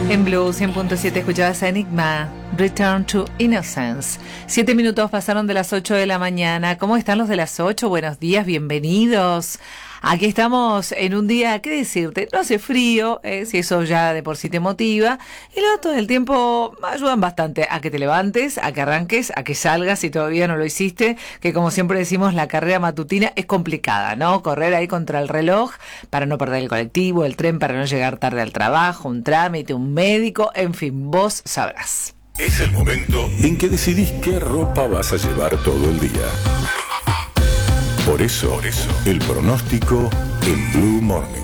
En Blue 100.7 escuchabas a Enigma, Return to Innocence. 7 minutos pasaron de las 8 de la mañana. ¿Cómo están los de las 8? Buenos días, bienvenidos. Aquí estamos en un día, ¿qué decirte? No hace frío, si eso ya de por sí te motiva. Y los datos del tiempo ayudan bastante a que te levantes, a que arranques, a que salgas si todavía no lo hiciste. Que como siempre decimos, la carrera matutina es complicada, ¿no? Correr ahí contra el reloj para no perder el colectivo, el tren para no llegar tarde al trabajo, un trámite, un médico, en fin, vos sabrás. Es el momento en que decidís qué ropa vas a llevar todo el día. Por eso, el pronóstico en Blue Morning.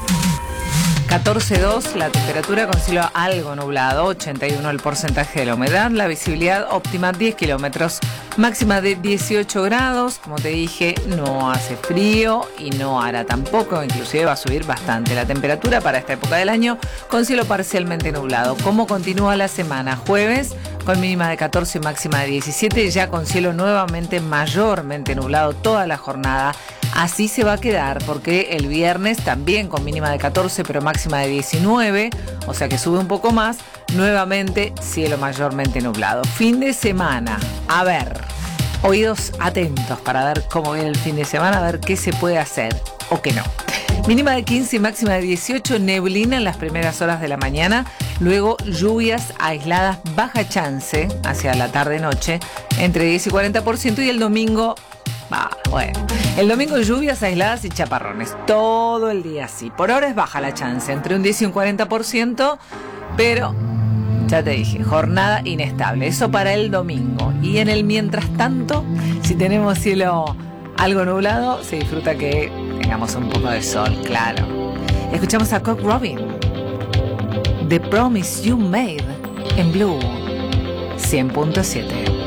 14.2, la temperatura con cielo algo nublado, 81 el porcentaje de la humedad, la visibilidad óptima 10 kilómetros, máxima de 18 grados, como te dije, no hace frío y no hará tampoco, inclusive va a subir bastante la temperatura para esta época del año, con cielo parcialmente nublado. ¿Cómo continúa la semana? Jueves, con mínima de 14 y máxima de 17, ya con cielo nuevamente mayormente nublado toda la jornada. Así se va a quedar porque el viernes también con mínima de 14 pero máxima de 19, o sea que sube un poco más, nuevamente cielo mayormente nublado. Fin de semana, a ver, oídos atentos para ver cómo viene el fin de semana, a ver qué se puede hacer o qué no. Mínima de 15 y máxima de 18, neblina en las primeras horas de la mañana, luego lluvias aisladas, baja chance hacia la tarde-noche, entre 10 y 40%, y el domingo... bueno, el domingo lluvias aisladas y chaparrones, todo el día así. Por ahora es baja la chance, entre un 10 y un 40%, pero ya te dije, jornada inestable, eso para el domingo. Y en el mientras tanto, si tenemos cielo algo nublado, se disfruta que tengamos un poco de sol, claro. Escuchamos a Cock Robin, The Promise You Made, en Blue 100.7.